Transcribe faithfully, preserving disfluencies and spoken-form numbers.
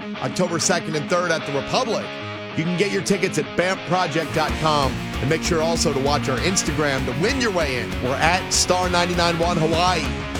October second and third at the Republic. You can get your tickets at bamp project dot com, and make sure also to watch our Instagram to win your way in. We're at Star ninety-nine point one Hawaii.